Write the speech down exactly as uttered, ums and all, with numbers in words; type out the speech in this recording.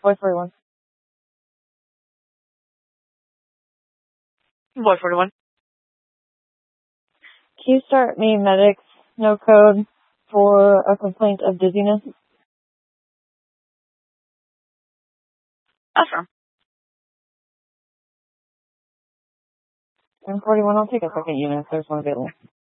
Boy forty-one. Boy forty-one. Can you start me medics, no code, for a complaint of dizziness? Awesome. M forty-one, I'll take a second unit if there's one available.